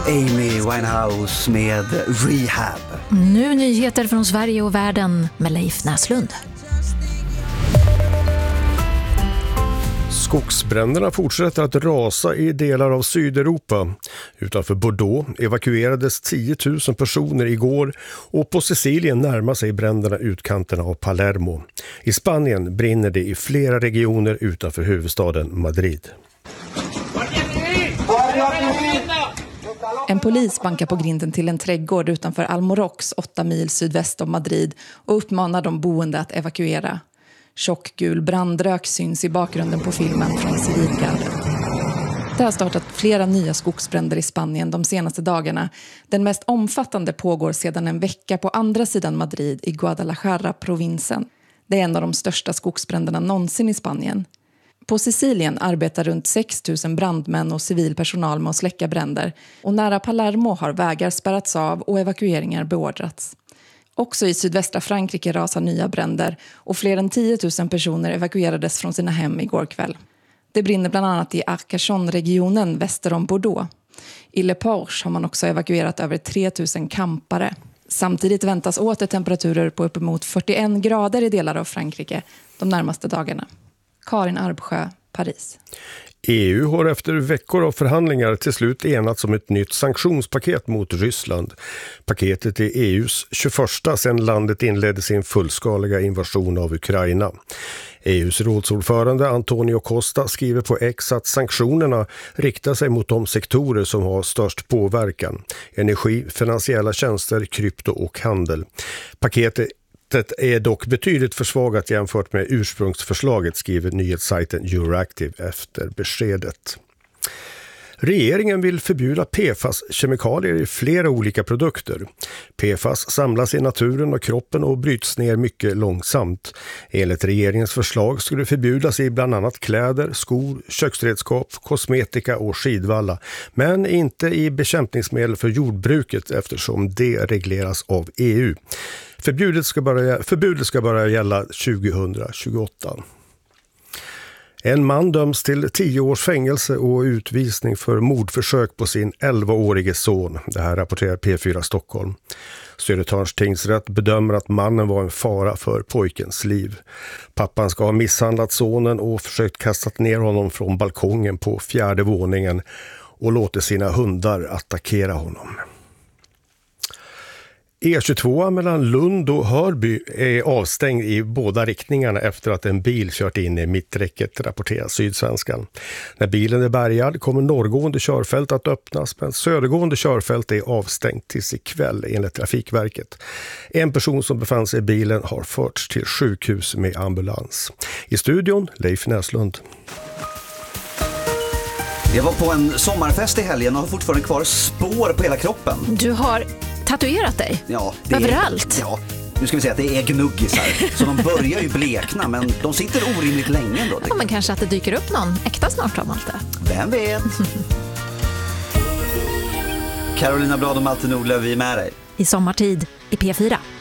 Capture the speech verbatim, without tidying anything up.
Amy Winehouse med Rehab. Nu nyheter från Sverige och världen med Leif Näslund. Skogsbränderna fortsätter att rasa i delar av Sydeuropa. Utanför Bordeaux evakuerades tio tusen personer igår och på Sicilien närmar sig bränderna utkanterna av Palermo. I Spanien brinner det i flera regioner utanför huvudstaden Madrid. En polis bankar på grinden till en trädgård utanför Almorox, åtta mil sydväst om Madrid, och uppmanar de boende att evakuera. Tjockgul brandrök syns i bakgrunden på filmen från civilgardet. Det har startat flera nya skogsbränder i Spanien de senaste dagarna. Den mest omfattande pågår sedan en vecka på andra sidan Madrid i Guadalajara-provinsen. Det är en av de största skogsbränderna någonsin i Spanien. På Sicilien arbetar runt sex tusen brandmän och civilpersonal med att släcka bränder. Och nära Palermo har vägar spärrats av och evakueringar beordrats. Också i sydvästra Frankrike rasar nya bränder och fler än tio tusen personer evakuerades från sina hem igår kväll. Det brinner bland annat i Arcachon-regionen väster om Bordeaux. I Le Porche har man också evakuerat över tre tusen campare. Samtidigt väntas åter temperaturer på uppemot fyrtioen grader i delar av Frankrike de närmaste dagarna. Karin Arbsjö, Paris. E U har efter veckor av förhandlingar till slut enats om ett nytt sanktionspaket mot Ryssland. Paketet är E U:s tjugoförsta sedan landet inledde sin fullskaliga invasion av Ukraina. E U:s rådsordförande Antonio Costa skriver på X att sanktionerna riktar sig mot de sektorer som har störst påverkan: energi, finansiella tjänster, krypto och handel. Paketet Det är dock betydligt försvagat jämfört med ursprungsförslaget, skriver nyhetssajten Euractiv efter beskedet. Regeringen vill förbjuda P F A S-kemikalier i flera olika produkter. P F A S samlas i naturen och kroppen och bryts ner mycket långsamt. Enligt regeringens förslag skulle det förbjudas i bland annat kläder, skor, köksredskap, kosmetika och skidvalla, men inte i bekämpningsmedel för jordbruket eftersom det regleras av E U. Förbudet ska börja, förbudet ska börja gälla tjugohundratjugoåtta. En man döms till tio års fängelse och utvisning för mordförsök på sin elvaårige son. Det här rapporterar P fyra Stockholm. Södertörns tingsrätt bedömer att mannen var en fara för pojkens liv. Pappan ska ha misshandlat sonen och försökt kasta ner honom från balkongen på fjärde våningen och låtit sina hundar attackera honom. E tjugotvå mellan Lund och Hörby är avstängd i båda riktningarna efter att en bil kört in i mitträcket, rapporterar Sydsvenskan. När bilen är bärgad kommer norrgående körfält att öppnas, men södergående körfält är avstängt tills ikväll enligt Trafikverket. En person som befann sig i bilen har förts till sjukhus med ambulans. I studion Leif Näslund. Jag var på en sommarfest i helgen och har fortfarande kvar spår på hela kroppen. Du har tatuerat dig? Ja, det överallt? Är, ja, nu ska vi säga att det är gnuggisar. Så de börjar ju blekna, men de sitter orimligt länge ändå. Ja, men kanske att det dyker upp någon äkta snart om allt det. Vem vet? Carolina Blad och Malte Nordlöf, vi är med dig. I sommartid i P fyra.